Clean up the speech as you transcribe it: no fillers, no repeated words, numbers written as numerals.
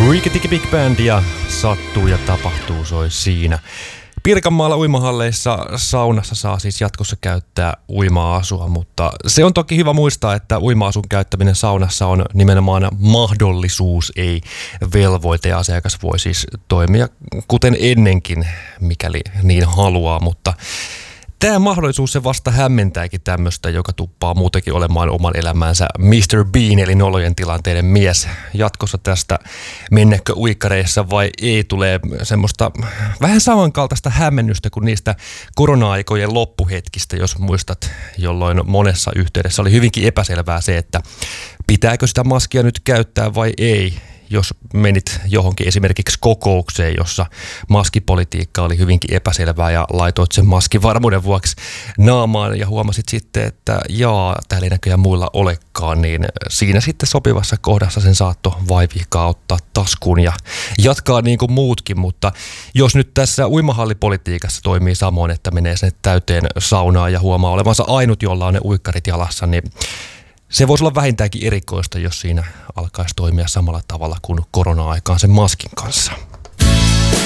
Rikki Big Band ja sattuu ja tapahtuu soi siinä. Pirkanmaalla uimahalleissa saunassa saa siis jatkossa käyttää uima-asua, mutta se on toki hyvä muistaa, että uima-asun käyttäminen saunassa on nimenomaan mahdollisuus, ei velvoite, ja asiakas voi siis toimia kuten ennenkin, mikäli niin haluaa, mutta tämä mahdollisuus se vasta hämmentääkin tämmöistä, joka tuppaa muutenkin olemaan oman elämänsä Mr. Bean eli nolojen tilanteiden mies. Jatkossa tästä mennäkö uikkareissa vai ei tulee semmoista vähän samankaltaista hämmennystä kuin niistä korona-aikojen loppuhetkistä, jos muistat, jolloin monessa yhteydessä oli hyvinkin epäselvää se, että pitääkö sitä maskia nyt käyttää vai ei. Jos menit johonkin esimerkiksi kokoukseen, jossa maskipolitiikka oli hyvinkin epäselvää ja laitoit sen maskin varmuuden vuoksi naamaan ja huomasit sitten, että täällä ei näköjään muilla olekaan, niin siinä sitten sopivassa kohdassa sen saattoi vaivihkaa ottaa taskuun ja jatkaa niin kuin muutkin, mutta jos nyt tässä uimahallipolitiikassa toimii samoin, että menee sinne täyteen saunaan ja huomaa olevansa ainut, jolla on ne uikkarit jalassa, niin se voisi olla vähintäänkin erikoista, jos siinä alkaisi toimia samalla tavalla kuin korona-aikaan sen maskin kanssa.